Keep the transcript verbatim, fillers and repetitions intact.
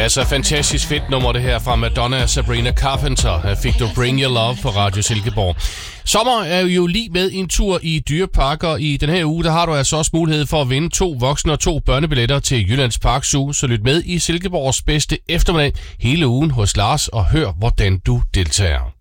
Altså, fantastisk fedt nummer det her fra Madonna og Sabrina Carpenter. Her fik du Bring Your Love på Radio Silkeborg. Sommer er jo lige med en tur i dyreparker. I den her uge, der har du altså også mulighed for at vinde to voksne og to børnebilletter til Jyllands Park Zoo. Så lyt med i Silkeborgs bedste eftermiddag hele ugen hos Lars og hør, hvordan du deltager.